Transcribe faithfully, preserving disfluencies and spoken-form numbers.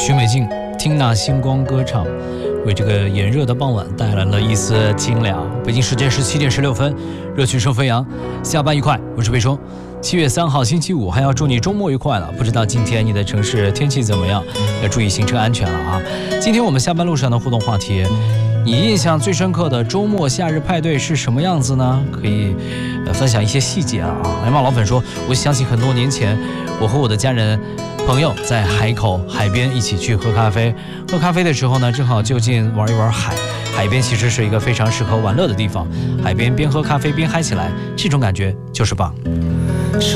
许美静听那星光歌唱，为这个炎热的傍晚带来了一丝清凉。北京时间十七点十六分，热曲声飞扬，下班愉快，我是魏冲。七月三号星期五，还要祝你周末愉快了。不知道今天你的城市天气怎么样？要注意行车安全了啊！今天我们下班路上的互动话题，你印象最深刻的周末夏日派对是什么样子呢？可以呃分享一些细节啊。来嘛，老粉说，我想起很多年前，我和我的家人朋友在海口海边一起去喝咖啡。喝咖啡的时候呢，正好就近玩一玩海。海边其实是一个非常适合玩乐的地方，海边边喝咖啡边嗨起来，这种感觉就是棒。